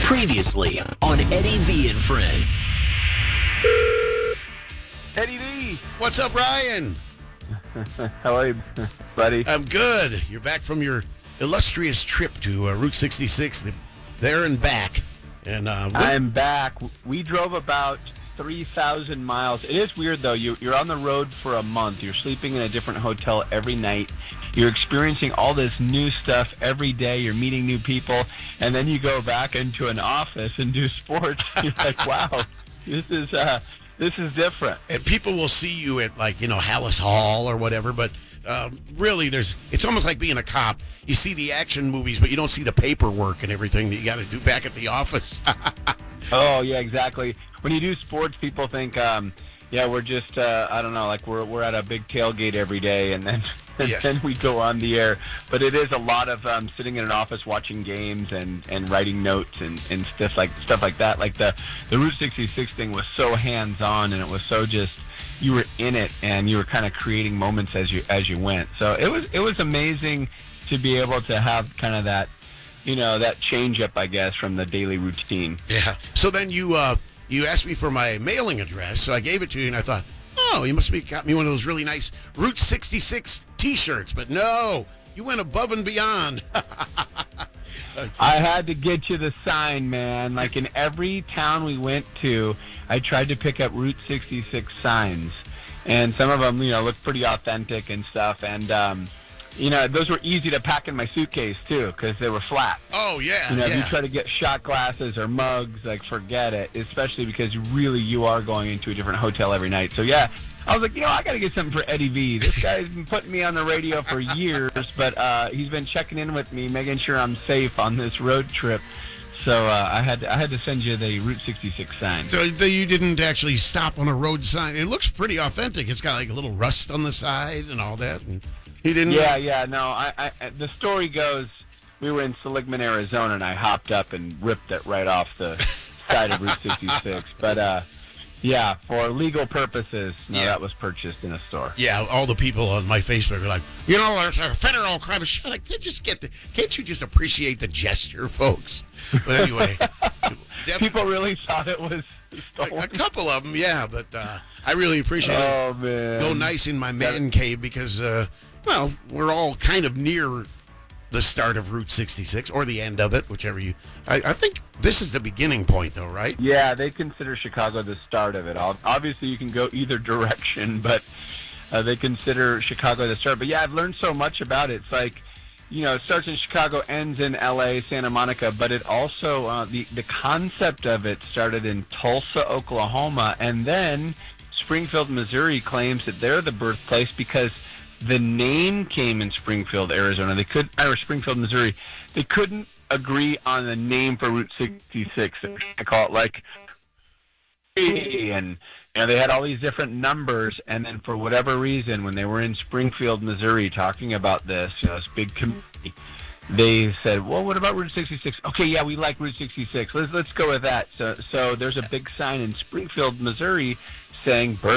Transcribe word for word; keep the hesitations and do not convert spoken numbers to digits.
Previously on Eddie V and Friends. Eddie V. What's up, Ryan? How are you, buddy? I'm good. You're back from your illustrious trip to uh, Route sixty-six, the, there and back. And uh, we- I'm back. We drove about three thousand miles. It is weird, though. You, you're on the road for a month. You're sleeping in a different hotel every night. You're experiencing all this new stuff every day. You're meeting new people. And then you go back into an office and do sports. You're like, wow, this is uh, this is different. and people will see you at, like, you know, Hallis Hall or whatever, but um, really, there's it's almost like being a cop. You see the action movies, but you don't see the paperwork and everything that you got to do back at the office. Oh, yeah, exactly. When you do sports, people think, um, yeah, we're just, uh, I don't know, like we're we're at a big tailgate every day, and then and Yeah. then we go on the air. But it is a lot of um, sitting in an office watching games and, and writing notes and, and stuff like stuff like that. Like the, the Route sixty-six thing was so hands-on, and it was so just, you were in it, and you were kind of creating moments as you as you went. So it was it was amazing to be able to have kind of that, you know, that change up, I guess, from the daily routine. Yeah. So then you uh, you asked me for my mailing address, so I gave it to you, and I thought, oh, you must have got me one of those really nice Route sixty-six T-shirts. But no, you went above and beyond. I had to get you the sign, man. Like in every town we went to, I tried to pick up Route sixty-six signs, and some of them, you know, looked pretty authentic and stuff. And um, you know, those were easy to pack in my suitcase too, because they were flat. Oh yeah, You know, if you yeah. try to get shot glasses or mugs, like forget it. Especially because really you are going into a different hotel every night. So yeah, I was like, you know, I got to get something for Eddie V. This guy's been putting me on the radio for years, but uh, he's been checking in with me, making sure I'm safe on this road trip. So uh, I had to, I had to send you the Route sixty-six sign. So the, you didn't actually stop on a road sign. It looks pretty authentic. It's got like a little rust on the side and all that. And he didn't. Yeah, yeah, no. I, I, the story goes, we were in Seligman, Arizona, and I hopped up and ripped it right off the side of Route sixty-six. But uh, yeah, for legal purposes, no, Yeah. that was purchased in a store. Yeah, all the people on my Facebook are like, you know, there's a federal crime. Shut up. Just get the, can't you just appreciate the gesture, folks? But anyway, def- People really thought it was a, stolen. a couple of them, yeah. But uh, I really appreciate it. Oh, man. Go nice in my man cave because, uh, well, we're all kind of near the start of Route sixty-six or the end of it, whichever you. I, I think this is the beginning point, though, right? Yeah, they consider Chicago the start of it. Ob- Obviously, you can go either direction, but uh, they consider Chicago the start. But yeah, I've learned so much about it. It's like, you know, it starts in Chicago, ends in L A, Santa Monica, but it also, uh, the, the concept of it started in Tulsa, Oklahoma, and then Springfield, Missouri claims that they're the birthplace because the name came in Springfield, Arizona. They could, or Springfield, Missouri. They couldn't agree on the name for Route sixty-six. They were trying to call it like, and you know, they had all these different numbers. And then for whatever reason, when they were in Springfield, Missouri, talking about this, you know, this big committee, they said, "Well, what about Route sixty-six?" Okay, yeah, we like Route sixty-six. Let's let's go with that. So, so there's a big sign in Springfield, Missouri, saying